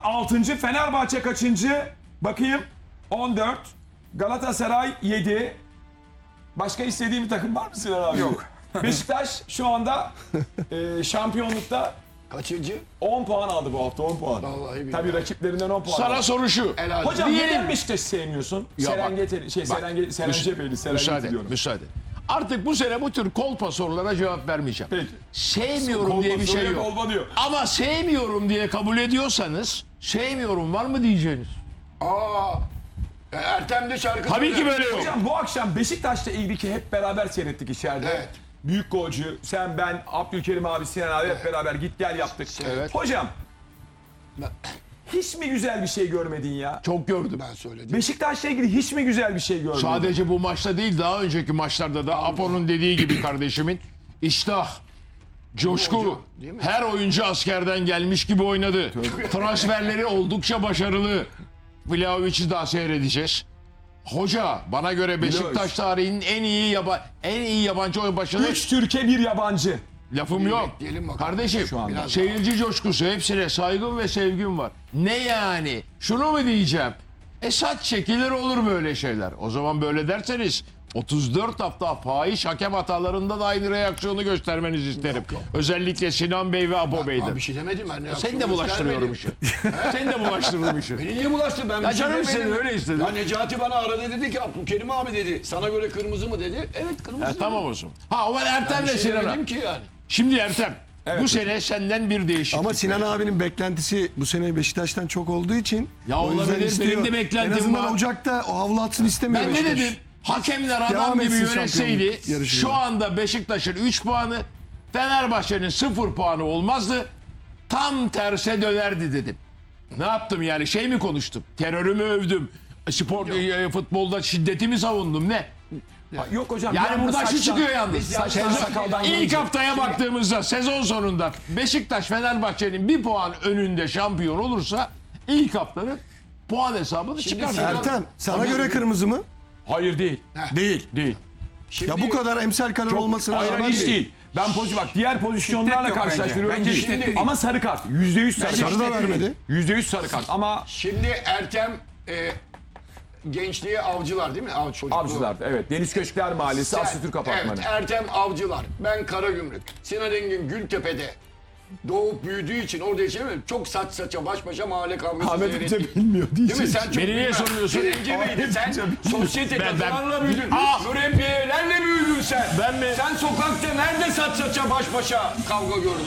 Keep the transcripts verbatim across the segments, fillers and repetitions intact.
altıncı Fenerbahçe kaçıncı? Bakayım. on dört. Galatasaray yedi. Başka istediğim bir takım var mı Sinan abi? Yok. Beşiktaş şu anda e, şampiyonlukta Kaçıncı? on puan aldı bu hafta, on puan. Vallahi billahi. Tabii rakiplerinden on puan Sana aldı. soru şu. Helal. Hocam Diyelim- neden Beşiktaş'ı sevmiyorsun? Ya bak- Serengeti, şey bak, Serengeti, Serencepeli, Serengeti Müsaade, diyorum. müsaade. Artık bu sene bu tür kolpa sorulara cevap vermeyeceğim. Peki. Sevmiyorum diye bir şey soruya yok. kolpa diyor. Ama sevmiyorum diye kabul ediyorsanız, sevmiyorum var mı diyeceğiniz? Aa, Ertem de şarkı Tabii söylüyor. ki böyle yok. Hocam bu akşam Beşiktaş'la ilgili ki hep beraber seyrettik içeride. Evet. Büyük golcü, sen, ben, Abdülkerim abi, Sinan abi hep beraber git gel yaptık. Evet. Hocam hiç mi güzel bir şey görmedin ya? Çok gördüm. Ben söyledim. Beşiktaş'la ilgili hiç mi güzel bir şey görmedin? Sadece bu maçta değil, daha önceki maçlarda da Apo'nun dediği gibi kardeşimin iştah, coşku, değil mi? her oyuncu askerden gelmiş gibi oynadı. Transferleri oldukça başarılı. Vlahovic'i daha seyredeceğiz. Hoca bana göre Beşiktaş tarihinin en iyi yaba en iyi yabancı oyun başını Üç Türkiye bir yabancı. lafım yok. bekleyelim bakalım. Kardeşim Şu anda. seyirci coşkusu hepsine saygım ve sevgim var. Ne yani? Şunu mu diyeceğim? E saç çekilir olur böyle şeyler. O zaman böyle derseniz otuz dört hafta fahiş hakem hatalarında da aynı reaksiyonu göstermenizi isterim. Özellikle Sinan Bey ve Apo Bey'den. Abi bir şey demedim ben. Ne Sen de bulaştırıyorum işi. Sen de bulaştırdın işi. Beni niye bulaştı? Ben Ya bir şey canım demedim. istedi, öyle istedi. Ya Necati bana aradı dedi ki Abdülkerim abi dedi. Sana göre kırmızı mı dedi. Evet kırmızı. Ha, tamam olsun. Ha o ben Ben Ertem bir ve şey Sinan'a. demedim ki yani. Şimdi Ertem bu sene senden bir değişiklik. Ama Sinan abinin beklentisi bu sene Beşiktaş'tan çok olduğu için Ya o yüzden olabilir, istiyor. benim de beklentim En azından var. Ocak'ta o havlu atsın istemiyor Ben ne Beşiktaş. dedim? Hakemler adam Devam gibi etsin yönetseydi şampiyonluk yarışına. şu anda Beşiktaş'ın üç puanı, Fenerbahçe'nin sıfır puanı olmazdı. Tam terse dönerdi dedim. Ne yaptım yani, şey mi konuştum? Terörümü övdüm. Spor e, futbolda şiddetimi savundum ne? Ha, Yok hocam. bir Yani anda buradan şu saçtan- çıkıyor yalnız. Saçtan Sezon- sakaldan İlk görünce. haftaya baktığımızda sezon sonunda Beşiktaş Fenerbahçe'nin bir puan önünde şampiyon olursa ilk haftanın puan hesabını Şimdi çıkar. Sinan- Ertem sana göre kırmızı mı? Hayır değil. Değil. Değil. Şimdi Ya bu kadar emsal karar olmasına Hayır rağmen hiç değil. değil. Ben pozitif bak diğer pozisyonlarla Şiddet yok karşılaştırıyorum bence. değil. Bence şiddet Ama sarı kart. Yüzde yüz sarı Sarı da kart. vermedi. Yüzde yüz sarı kart ama Şimdi Ertem e, gençliğe avcılar değil mi? Av, çocukluğu. Avcılar. Evet. Deniz Köşkler Mahallesi, Sen- Atatürk Apartmanı. Evet Ertem Avcılar. Ben Karagümrük. Sinan Engin Gültepe'de doğup büyüdüğü için orada yaşamıyorum. Çok saç saça baş başa mahalle kavgası Ahmet seyrettik. Hoca bilmiyor Değil mi? diyecek. Sen çok Beni niye bilmem. soruyorsun? Birinci miydin sen? Sosyete Ben- ben- kadınlarla büyüdün. Ah! Mürebbiyelerle büyüdün sen. Ben mi? Sen sokakta nerede saç saça baş başa kavga gördün?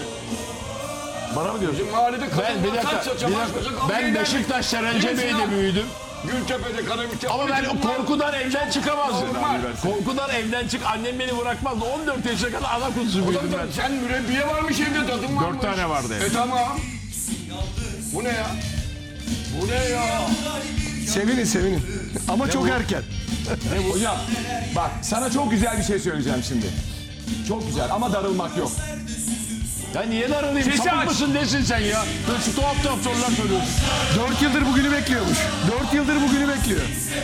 Bana mı diyorsun? Bizim mahallede Ben bir kadınlar dakika, saç saça bir baş dakika. başa kavga Ben ederdik. Beşiktaş Değil mi Serencebe'de Sinan? büyüdüm. Gültepe'de, Karabük'te. Ama ben o korkudan evden çıkamazdım. Normal. Korkudan evden çık. Annem beni bırakmazdı. on dört yaşına kadar ana kuzusu büyüdüm ben. Sen mürebbiye varmış evde, tadın varmış. tane vardı evde. E tamam. Bu ne ya? Bu ne ya? Sevinin sevinin. Ama çok erken. Hocam bak sana çok güzel bir şey söyleyeceğim şimdi. Çok güzel ama darılmak yok. Ya niye darılayım? Sesi Sapık aç. mısın desin sen ya? Böyle şu tuhaf tuhaf sorular soruyorsun. Dört yıldır bugünü bekliyormuş. Dört yıldır bugünü bekliyor.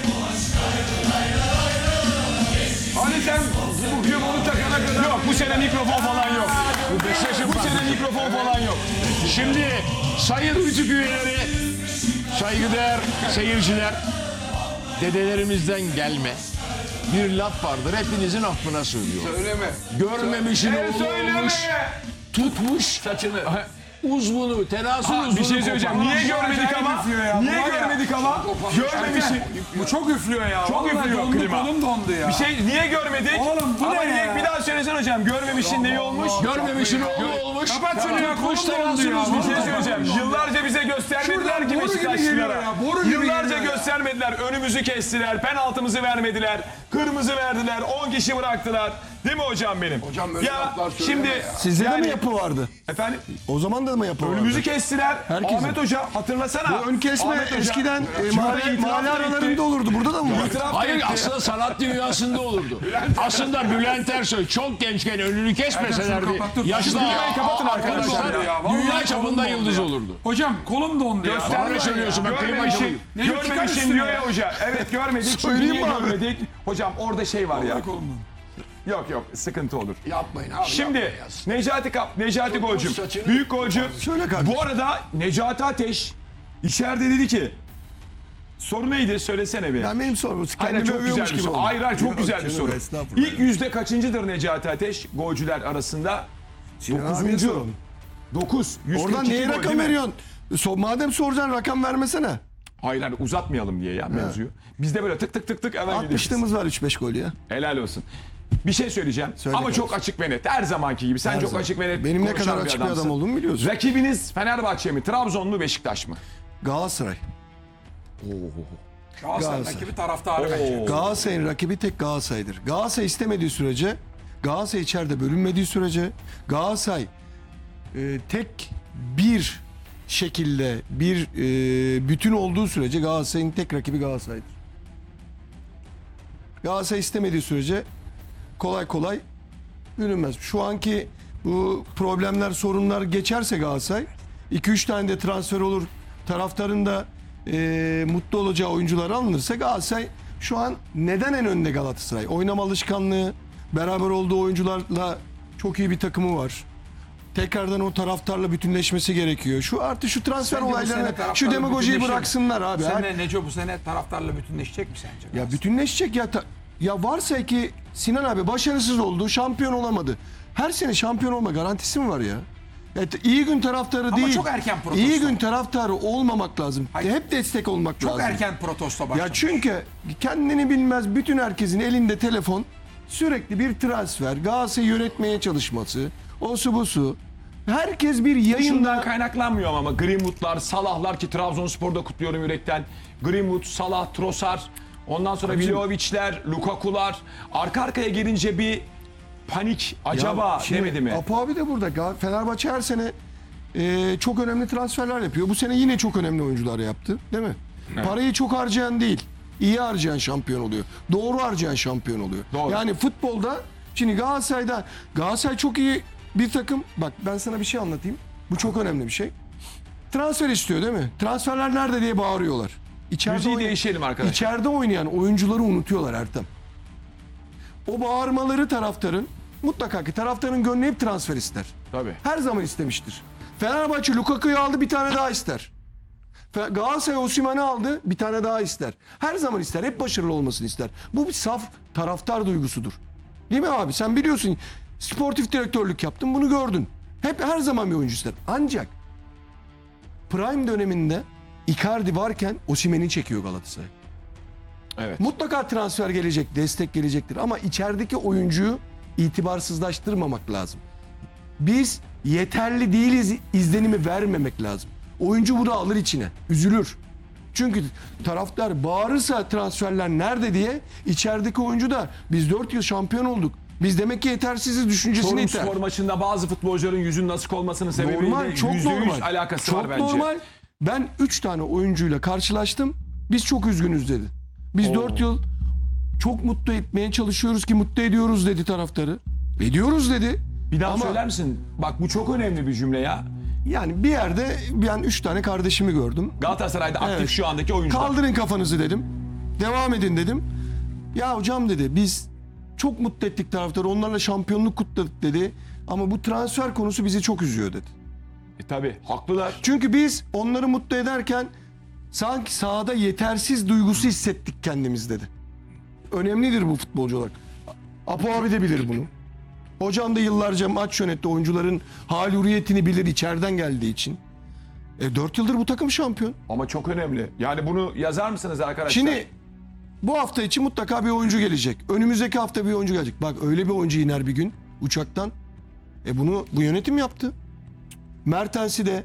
Hani sen bu kıyımını takana kadar... Yok bu sene mikrofon falan yok. Bu Beşiktaş'ın Bu sene mikrofon falan yok. Şimdi sayın Rütük üyeleri, saygıdeğer seyirciler, dedelerimizden gelme bir laf vardır. Hepinizin affına sığınıyor. Söyleme. Görmemişin E, oğlu söyleme. olmuş, tutmuş Saçını. uzvunu, tenasül uzvunu Bir şey söyleyeceğim. koparmış. Niye görmedik ama? Niye görmedik ama? Görmemişik. Bu çok üflüyor ya. Çok Vallahi üflüyor dondu, klima. kolum dondu ya. Bir şey niye görmedik? Oğlum bu ama ne niye ya? bir daha söylesene hocam. Görmemişin neyi olmuş? Görmemişin oğlu olmuş. Kapat şunu ya, kolum tutmuş dondu tenasül ya. uzvunu Bir şey Vallahi söyleyeceğim. kolum dondu. Yıllarca bize göstermediler Şuradan ki boru gibi geliyor Beşiktaşlılara. ya, boru gibi Yıllarca geliyor ya. göstermediler. Önümüzü kestiler. Penaltımızı vermediler. Kırmızı verdiler. on kişi bıraktılar. Değil mi hocam benim? Hocam böyle ya laflar söyleme şimdi ya. Sizde de yani- mi yapı vardı? Efendim O zaman da mı yapı vardı? önümüzü kestiler. Herkesin. Ahmet Hoca hatırlasana. Bu ön kesme Ahmet Hoca eskiden e, şurada mahalle, itiraf mahalle da etti. aralarında olurdu. Burada da mı var? İtiraf da Hayır etti. aslında sanat dünyasında olurdu. Aslında Bülent Ersoy çok gençken önünü kesmeselerdi Ertem, şunu kapat, dur. yaşlı Dünyayı kapatın arkadaşlar arkadaşlar ya. Vallahi dünya kolum çapında dondu yıldız ya. olurdu. Hocam kolum dondu ya. Gösterme Bana ne söylüyorsun? Ben klima Görmemişin, çalayım. Ne çıkar görmemişin üstüne diyor ya? ya hoca. Evet görmedik. Çünkü Söyleyeyim niye mi abi? görmedik? Hocam orada şey var ya. Vallahi kolum dondu. Yok yok sıkıntı olur. Yapmayın abi. Şimdi yapmayın ya. Necati Kap, Necati Tutmuş golcüm. saçını. Büyük golcü. Şöyle kardeşim. Bu arada Necati Ateş İçeride dedi ki soru neydi söylesene bir. Ben benim sorum. Hayır, Kendimi çok güzel övüyormuş bir gibi soru. oldu. Hayır hayır çok Yok güzel bir canım, soru. estağfurullah. İlk yüzde kaçıncıdır Necati Ateş golcüler arasında? Sinan abiye Dokuzuncu. soralım. Dokuz. Oradan niye rakam veriyorsun? So, madem soracaksın rakam vermesene. Hayır hayır uzatmayalım diye ya mevzuyu. Bizde böyle tık tık tık tık hemen gideriz. Atmışlığımız var üç beş gol ya. Helal olsun. Bir şey söyleyeceğim Söyle ama kardeşim. çok açık ve net. Her zamanki gibi. Sen Her çok zaman. açık ve net Benim ne konuşan kadar açık bir adamsın. adam olduğumu biliyorsun. Rakibiniz Fenerbahçe mi, Trabzon mu, Beşiktaş mı? Galatasaray. Galatasaray Galatasaray. rakibi taraftarı bence. Galatasaray'ın rakibi tek Galatasaray'dır. Galatasaray istemediği sürece, Galatasaray içeride bölünmediği sürece, Galatasaray e, tek bir şekilde bir e, bütün olduğu sürece Galatasaray'ın tek rakibi Galatasaray'dır. Galatasaray istemediği sürece kolay kolay bölünmez. Şu anki bu problemler, sorunlar geçerse Galatasaray iki üç tane de transfer olur. Taraftarın da e, mutlu olacağı oyuncular alınırsa Galatasaray şu an neden en önde Galatasaray? Oynama alışkanlığı, beraber olduğu oyuncularla çok iyi bir takımı var. Tekrardan o taraftarla bütünleşmesi gerekiyor. Şu artı şu transfer Sence bu sene olaylarını, taraftarla şu demagojiyi bütünleşir mi? bıraksınlar abi. Sen Her- de Neco bu sene taraftarla bütünleşecek mi sence? Ya bütünleşecek ya. ta- Ya varsa ki Sinan abi başarısız oldu, şampiyon olamadı. Her sene şampiyon olma garantisi mi var ya? Ya t- iyi gün taraftarı Ama değil. çok erken protesto. İyi gün taraftarı olmamak lazım. Hayır. Hep destek olmak Çok lazım. erken protesto başladı. Ya çünkü kendini bilmez bütün herkesin elinde telefon, sürekli bir transfer, Galatasaray'ı yönetmeye çalışması, o su bu su. Herkes bir Şundan yayında kaynaklanmıyor ama Greenwood'lar, Salah'lar ki Trabzonspor'da kutluyorum yürekten. Greenwood, Salah, Trossard, ondan sonra Vlahovic'ler, Lukaku'lar. Arka arkaya gelince bir panik acaba Ya şimdi demedi mi? Apo abi de burada. Gal- Fenerbahçe her sene e, çok önemli transferler yapıyor. Bu sene yine çok önemli oyuncular yaptı. Değil mi? Parayı çok harcayan değil. İyi harcayan şampiyon oluyor. Doğru harcayan şampiyon oluyor. Doğru. Yani futbolda şimdi Galatasaray'da Galatasaray çok iyi bir takım. Bak ben sana bir şey anlatayım. Bu çok önemli bir şey. Transfer istiyor değil mi? Transferler nerede diye bağırıyorlar. İçeride Müziği oyn- değişelim arkadaşlar. İçeride oynayan oyuncuları unutuyorlar Ertem. O bağırmaları taraftarın mutlaka ki taraftarın gönlü hep transfer ister. Tabii. Her zaman istemiştir. Fenerbahçe Lukaku'yu aldı bir tane daha ister. Fe- Galatasaray Osimhen'i aldı bir tane daha ister. Her zaman ister. Hep başarılı olmasını ister. Bu bir saf taraftar duygusudur. Değil mi abi? Sen biliyorsun sportif direktörlük yaptın bunu gördün. Hep her zaman bir oyuncu ister. Ancak prime döneminde Icardi varken Osimhen'i çekiyor Galatasaray. Evet. Mutlaka transfer gelecek, destek gelecektir ama içerideki oyuncuyu itibarsızlaştırmamak lazım. Biz yeterli değiliz izlenimi vermemek lazım. Oyuncu bunu alır içine, üzülür. Çünkü taraftar bağırırsa transferler nerede diye içerideki oyuncu da biz dört yıl şampiyon olduk. Biz demek ki yetersiziz düşüncesini iter. Spor maçında bazı futbolcuların yüzünün asık olmasının sebebiyle Normal, çok yüzde yüz normal. alakası çok var bence. normal. Ben üç tane oyuncuyla karşılaştım. Biz çok üzgünüz dedi. Biz dört yıl çok mutlu etmeye çalışıyoruz ki mutlu ediyoruz dedi taraftarı. Ediyoruz dedi. Bir daha Ama söyler misin? Bak bu çok önemli bir cümle ya. yani bir yerde ben üç tane kardeşimi gördüm. Galatasaray'da aktif Evet. şu andaki oyuncular. Kaldırın kafanızı dedim. Devam edin dedim. Ya hocam dedi biz çok mutlu ettik taraftarı. Onlarla şampiyonluk kutladık dedi. Ama bu transfer konusu bizi çok üzüyor dedi. E, tabii haklılar. Çünkü biz onları mutlu ederken sanki sahada yetersiz duygusu hissettik kendimiz dedi. Önemlidir bu futbolcu olarak. Apo abi de bilir bunu. Hocam da yıllarca maç yönetti. Oyuncuların hal hürriyetini bilir içeriden geldiği için. E dört yıldır bu takım şampiyon. Ama çok önemli. Yani bunu yazar mısınız arkadaşlar? Şimdi bu hafta için mutlaka bir oyuncu gelecek. Önümüzdeki hafta bir oyuncu gelecek. Bak öyle bir oyuncu iner bir gün uçaktan. E bunu bu yönetim yaptı. Mertens'i de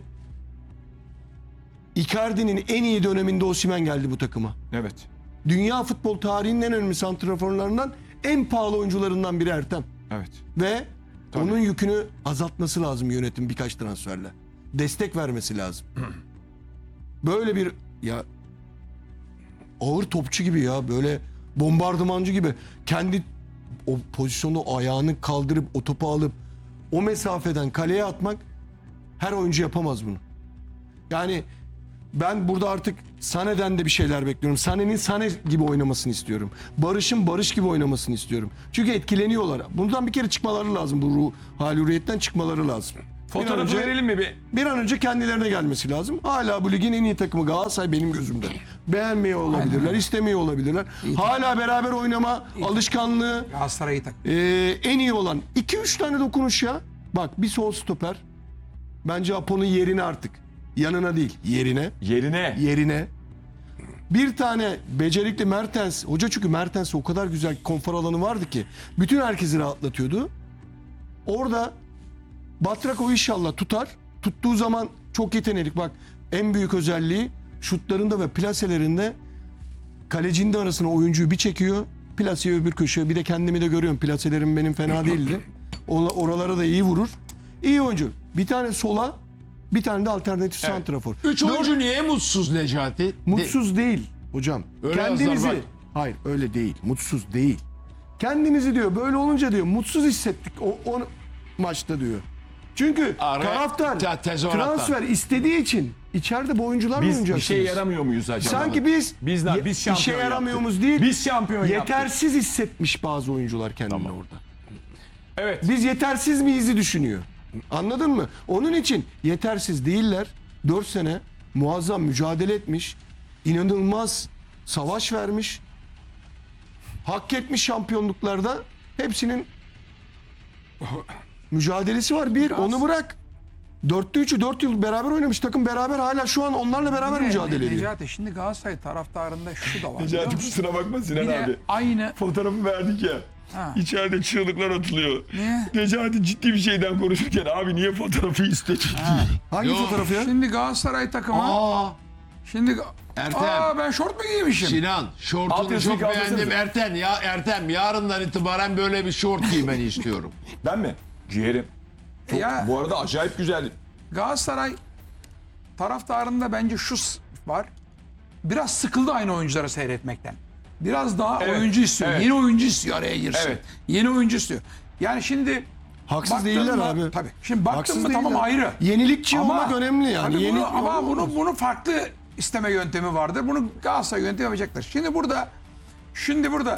Icardi'nin en iyi döneminde Osimhen geldi bu takıma. Evet. Dünya futbol tarihinin en önemli santraforlarından en pahalı oyuncularından biri Ertem. Evet. Ve onun yükünü azaltması lazım yönetim birkaç transferle. Destek vermesi lazım. Böyle bir ya ağır topçu gibi ya böyle bombardımancı gibi kendi o pozisyonda o ayağını kaldırıp o topu alıp o mesafeden kaleye atmak her oyuncu yapamaz bunu. Yani ben burada artık Sané'den de bir şeyler bekliyorum. Sané'nin Sané gibi oynamasını istiyorum. Barış'ın Barış gibi oynamasını istiyorum. Çünkü etkileniyorlar. Bundan bir kere çıkmaları lazım. Bu ruh, hal hürriyetten çıkmaları lazım. Fotoğrafı önce- verelim mi bir? Bir an önce kendilerine gelmesi lazım. Hala bu ligin en iyi takımı Galatasaray benim gözümde. Beğenmiyor olabilirler, istemiyor olabilirler. Hala beraber oynama alışkanlığı Galatasaray'ı tak. e, en iyi olan iki üç tane dokunuş ya. Bak bir sol stoper. Bence Apo'nun yerine artık. Yanına değil, yerine. Yerine. Yerine. Bir tane becerikli Mertens. Hoca çünkü Mertens'e o kadar güzel konfor alanı vardı ki. Bütün herkesi rahatlatıyordu. Orada Batrakov inşallah tutar. Tuttuğu zaman çok yetenekli. Bak en büyük özelliği şutlarında ve plaselerinde kalecinin de arasına oyuncuyu bir çekiyor. Plaseyi öbür köşeye. Bir de kendimi de görüyorum. Plaselerim benim fena değildi. Ola- Oralara da iyi vurur. İyi oyuncu. Bir tane sola, bir tane de alternatif santrafor. Üç oyuncu niye mutsuz Necati? De- Mutsuz değil hocam. Öyle Kendinizi yazdılar bak. hayır öyle değil. Mutsuz değil. Kendinizi diyor böyle olunca diyor mutsuz hissettik o, o maçta diyor. Çünkü Araya- taraftar te- tezahüratlar. transfer istediği için içeride bu oyuncularla Biz bir oynayacaksınız. şey yaramıyor muyuz acaba? Sanki biz biz, ne- ye- biz şampiyon işe yaramıyoruz yaptık. değil. Biz şampiyon yaptık. yetersiz hissetmiş bazı oyuncular kendini orada. Evet. Biz yetersiz miyizi düşünüyor. Anladın mı? Onun için yetersiz değiller. dört sene muazzam mücadele etmiş. İnanılmaz savaş vermiş. Hak etmiş şampiyonluklarda. Hepsinin mücadelesi var. Bir, onu bırak. Dörtte üçü dört yıl beraber oynamış. Takım beraber hala şu an onlarla beraber Ne- mücadele ediyor. Necati şimdi Galatasaray taraftarında şu da var. biliyor Necati musun? kusura bakma Sinan Bir de abi. aynı Fotoğrafı verdik ya. Ha. İçeride çığlıklar atılıyor. Niye? Necati ciddi bir şeyden konuşurken abi niye fotoğrafı istedik? Hangi Yok. fotoğrafı ya? şimdi Galatasaray takımı Aa, şimdi Ertem. Aa ben şort mu giymişim? Sinan şortunu Altyazıyı çok kaldırsanıza. beğendim. Ertem ya Ertem yarından itibaren böyle bir şort giymeni istiyorum. Ben mi? Giyerim. Çok, Ya- Bu arada acayip güzel. Galatasaray taraftarında bence şu s- var. Biraz sıkıldı aynı oyuncuları seyretmekten. Biraz daha Evet, oyuncu istiyor. evet. Yeni oyuncu istiyor araya girsin. Evet. Yeni oyuncu istiyor. Yani şimdi Haksız baktın değiller mı- abi. Tabii. Şimdi baktın Haksız mı tamam değiller. ayrı. Yenilikçi Ama- olmak önemli yani. Tabii Yeni, bunu, ama bunu bunu farklı isteme yöntemi vardır. Bunu Galatasaray yöntemi yapacaktır. Şimdi burada şimdi burada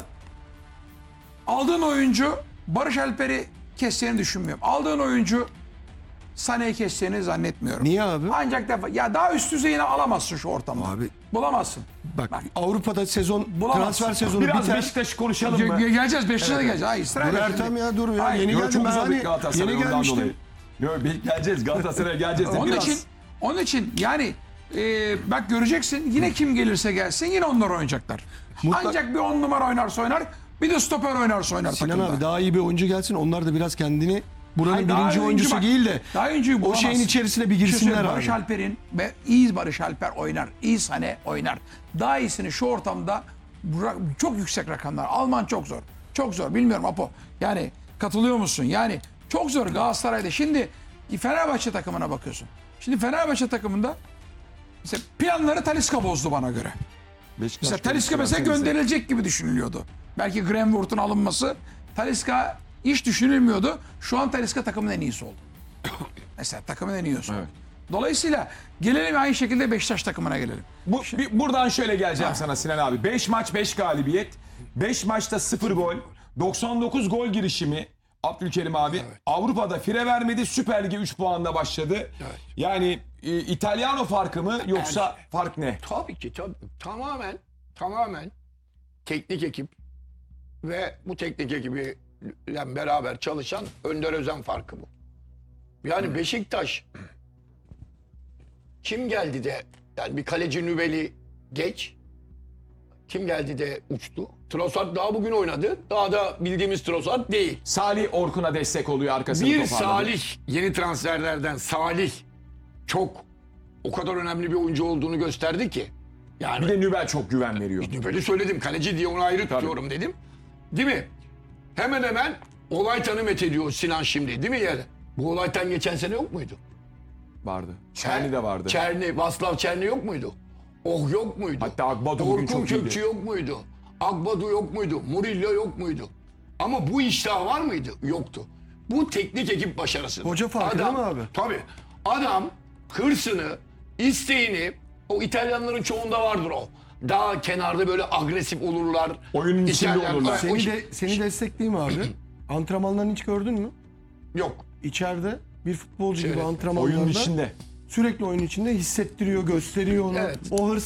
aldığın oyuncu Barış Alper'i keseceğini düşünmüyorum. Aldığın oyuncu Sané'yi keseceğini zannetmiyorum. Niye abi? Ancak defa ya daha üst düzeyine alamazsın şu ortamda. Abi- Bulamazsın. Bak, Bak. Avrupa'da sezon Bulamazsın. transfer sezonu Biraz biter. Beşiktaş'ı konuşalım mı? Ge- geleceğiz Beşiktaş'a da geleceğiz. Hayır, sırayla Dur şimdi. Ertem ya dur ya. Hayır, Yeni Yok, geldim çok ben uzadık hani Galatasaray yeni ondan gelmiştim. dolayı. Yok bir- geleceğiz Galatasaray'a geleceğiz de Onun biraz. için onun için yani e, bak göreceksin yine kim gelirse gelsin yine onlar oynayacaklar. Mutlak- Ancak bir on numara oynarsa oynar, bir de stoper oynarsa oynar Sinan takımda. abi daha iyi bir oyuncu gelsin. Onlar da biraz kendini buranın Hayır, daha birinci oyuncu oyuncusu bak, değil de daha oyuncuyu o bulamazsın. şeyin içerisine bir Bir şey girsinler söyleyeyim, abi. Barış Alper'in ve iyi Barış Alper oynar, iyi Sané oynar. Daha iyisini şu ortamda bırak- çok yüksek rakamlar. Alman çok zor. Çok zor. Bilmiyorum Apo. Yani katılıyor musun? Yani çok zor Galatasaray'da. Şimdi Fenerbahçe takımına bakıyorsun. Şimdi Fenerbahçe takımında mesela planları Talisca bozdu bana göre. Beşiktaş Mesela Talisca konuşuyor, mesela versenize. gönderilecek gibi düşünülüyordu. Belki Greenwood'un alınması Talisca hiç düşünülmüyordu. Şu an Talisca takımın en iyisi oldu. Mesela takımın en iyisi oldu. Dolayısıyla gelelim aynı şekilde Beşiktaş takımına gelelim. Bu, bir- buradan şöyle geleceğim sana Sinan abi. beş maç beş galibiyet. beş maçta sıfır gol. doksan dokuz gol girişimi Abdülkerim abi. Avrupa'da fire vermedi. Süper Lig'e üç puanla başladı. Yani e, İtalyano farkı mı yoksa fark ne? Tabii ki tabii. Tamamen tamamen teknik ekip ve bu teknik ekibiyle beraber çalışan Önder Özen farkı bu. Yani Beşiktaş kim geldi de yani bir kaleci nüveli geç kim geldi de uçtu. Trossard daha bugün oynadı. Daha da bildiğimiz Trossard değil. Salih Orkun'a destek oluyor arkasını Bir toparladı. Salih yeni transferlerden Salih çok o kadar önemli bir oyuncu olduğunu gösterdi ki. Yani Bir de Nübel çok güven veriyor. böyle söyledim. Kaleci diye onu ayrı tutuyorum dedim. Değil mi? Hemen hemen Olaytan'ı met ediyor Sinan şimdi. Değil mi yani? Bu Olaytan geçen sene yok muydu? Vardı. Çerni de vardı. Çerni, Vaslav Çerni yok muydu? Oh yok muydu? Hatta Akbadu bugün Orkun çok iyiydi. Kökçü yok muydu? Akbadu yok muydu? Murillo yok muydu? Ama bu iştah var mıydı? Yoktu. Bu teknik ekip başarısı. Hoca farkı Adam- değil mi abi? Tabii. Adam hırsını, isteğini, o İtalyanların çoğunda vardır o. Daha kenarda böyle agresif olurlar. Oyunun içinde İtalyan- olurlar. O- o- Seni de seni destekleyeyim abi. Antrenmanlarını hiç gördün mü? Yok. İçeride bir futbolcu gibi Seyrettim. antrenmanlarda Oyunun içinde. sürekli oyun içinde hissettiriyor, gösteriyor onu. Evet. O hırs